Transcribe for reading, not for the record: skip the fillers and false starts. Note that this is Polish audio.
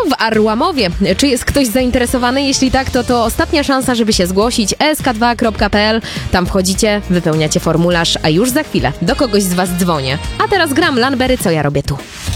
w Arłamowie. Czy jest ktoś zainteresowany? Jeśli tak, to ostatnia szansa, żeby się zgłosić. esk2.pl. Tam wchodzicie, wypełniacie formularz, a już za chwilę do kogoś z was dzwonię. A teraz gram Lanbery, co ja robię tu.